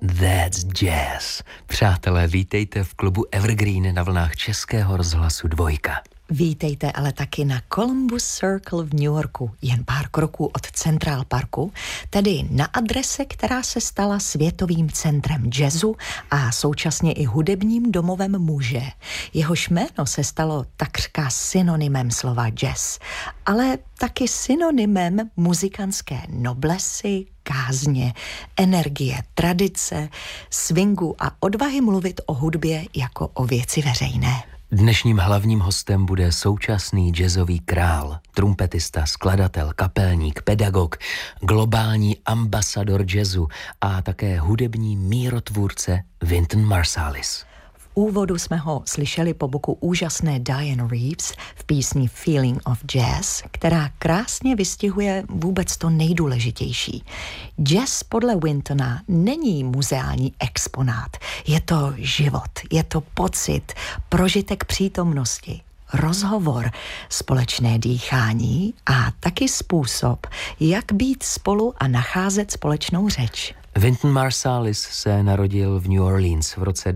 That's Jazz. Přátelé, vítejte v klubu Evergreen na vlnách Českého rozhlasu Dvojka. Vítejte ale taky na Columbus Circle v New Yorku, jen pár kroků od Central Parku, tedy na adrese, která se stala světovým centrem jazzu a současně i hudebním domovem muže. Jehož jméno se stalo takřka synonymem slova jazz, ale taky synonymem muzikantské noblesy, kázně, energie, tradice, swingu a odvahy mluvit o hudbě jako o věci veřejné. Dnešním hlavním hostem bude současný jazzový král, trumpetista, skladatel, kapelník, pedagog, globální ambasador jazzu a také hudební mírotvůrce Wynton Marsalis. V úvodu jsme ho slyšeli po boku úžasné Diane Reeves v písni Feeling of Jazz, která krásně vystihuje vůbec to nejdůležitější. Jazz podle Wyntona není muzeální exponát. Je to život, je to pocit, prožitek přítomnosti, rozhovor, společné dýchání a taky způsob, jak být spolu a nacházet společnou řeč. Wynton Marsalis se narodil v New Orleans v roce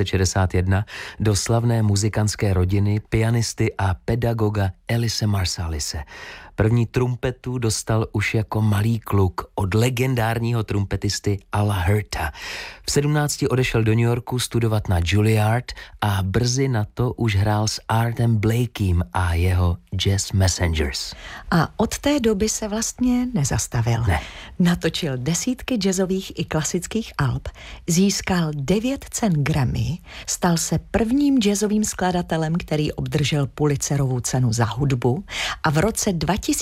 1961 do slavné muzikantské rodiny pianisty a pedagoga Elise Marsalise. První trumpetu dostal už jako malý kluk od legendárního trumpetisty Ala Hurta. V 17 odešel do New Yorku studovat na Juilliard a brzy na to už hrál s Artem Blakeyem a jeho Jazz Messengers. A od té doby se vlastně nezastavil. Ne. Natočil desítky jazzových i klasických alb, získal 9 cen Grammy, stal se prvním jazzovým skladatelem, který obdržel Pulitzerovu cenu za hudbu a v roce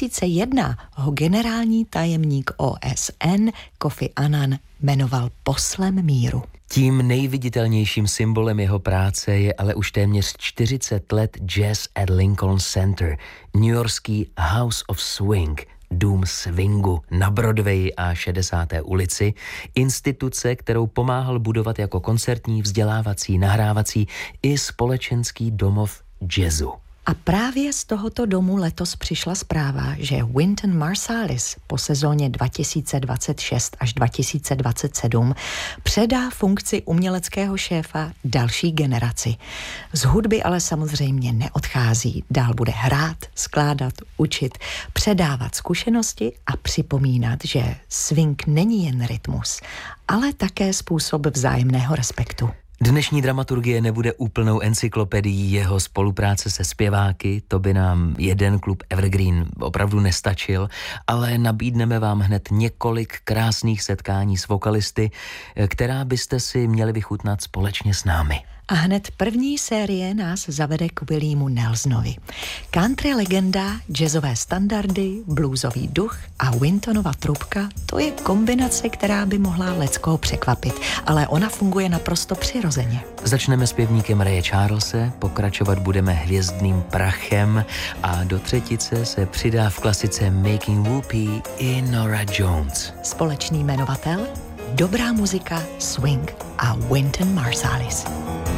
2001 ho generální tajemník OSN Kofi Annan jmenoval poslem míru. Tím nejviditelnějším symbolem jeho práce je ale už téměř 40 let Jazz at Lincoln Center, newyorský House of Swing, dům swingu na Broadwayi a 60. ulici, instituce, kterou pomáhal budovat jako koncertní, vzdělávací, nahrávací i společenský domov jazzu. A právě z tohoto domu letos přišla zpráva, že Wynton Marsalis po sezóně 2026 až 2027 předá funkci uměleckého šéfa další generaci. Z hudby ale samozřejmě neodchází. Dál bude hrát, skládat, učit, předávat zkušenosti a připomínat, že swing není jen rytmus, ale také způsob vzájemného respektu. Dnešní dramaturgie nebude úplnou encyklopedií jeho spolupráce se zpěváky, to by nám jeden klub Evergreen opravdu nestačil, ale nabídneme vám hned několik krásných setkání s vokalisty, která byste si měli vychutnat společně s námi. A hned první série nás zavede k Williamu Nelsonovi. Country legenda, jazzové standardy, bluesový duch a Wyntonova trubka, to je kombinace, která by mohla leckou překvapit, ale ona funguje naprosto přirozeně. Začneme zpěvníkem Raye Charlese, pokračovat budeme Hvězdným prachem a do třetice se přidá v klasice Making Whoopee i Norah Jones. Společný jmenovatel, dobrá muzika, swing a Wynton Marsalis.